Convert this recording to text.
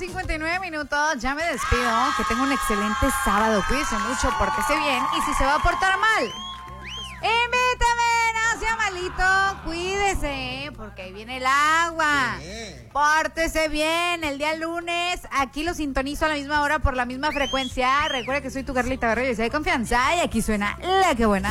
8:59. Ya me despido. Que tenga un excelente sábado. Cuídese mucho, pórtese bien. Y si se va a portar mal, invítame, no sea malito. Cuídese, porque ahí viene el agua. Pórtese bien. El día lunes, aquí lo sintonizo a la misma hora por la misma frecuencia. Recuerda que soy tu Carlita Barrio y soy de confianza. Y aquí suena La Que Buena.